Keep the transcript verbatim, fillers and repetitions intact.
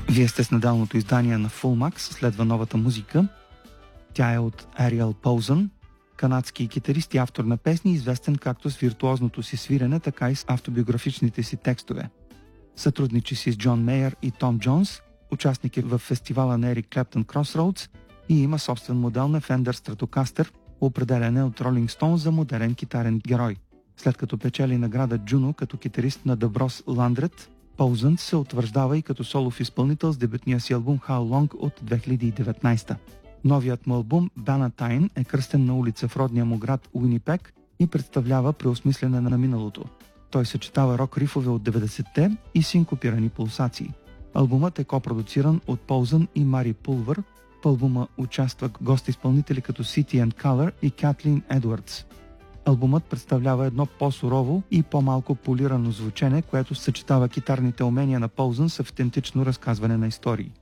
Вие сте с неделното издание на Full Max, следва новата музика. Тя е от Ариел Поузън, канадски китарист и автор на песни, известен както с виртуозното си свирене, така и с автобиографичните си текстове. Сътрудничи си с Джон Мейер и Том Джонс, участник е в фестивала на Ерик Клептън Crossroads и има собствен модел на Fender Stratocaster, определяне от Rolling Stone за модерен китарен герой. След като печели награда Джуно като китарист на The Bros Ландрет, Поузън се утвърждава и като солов изпълнител с дебютния си албум How Long от две хиляди и деветнадесета. Новият му албум Bannatyne е кръстен на улица в родния му град Уинипек и представлява преосмислене на миналото. Той съчетава рок рифове от деветдесетте и синкопирани пулсации. Албумът е копродуциран от Поузън и Мари Пулвър. В албума участват гост-изпълнители като City and Color и Катлин Едвардс. Албумът представлява едно по-сурово и по-малко полирано звучене, което съчетава китарните умения на Поузън с автентично разказване на истории.